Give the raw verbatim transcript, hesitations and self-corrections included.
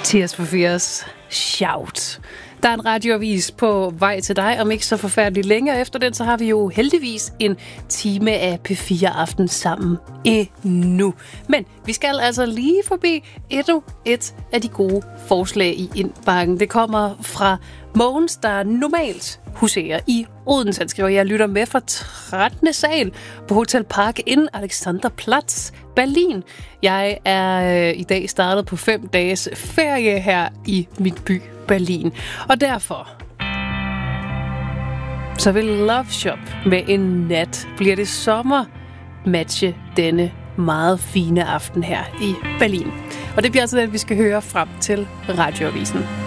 Tears for Fears, Shout. Der er en radioavis på vej til dig, om ikke så forfærdeligt længe. Efter den, så har vi jo heldigvis en time af P fire Aften sammen endnu. Men vi skal altså lige forbi endnu et af de gode forslag i indbakken. Det kommer fra Mogens, der normalt huserer i Odense. Han skriver, jeg lytter med fra trettende sal på Hotel Park in Alexanderplatz, Berlin. Jeg er øh, i dag startet på fem dages ferie her i mit by Berlin. Og derfor så vil Love Shop med en nat bliver det sommer matche denne meget fine aften her i Berlin. Og det bliver altså det, vi skal høre frem til radioavisen.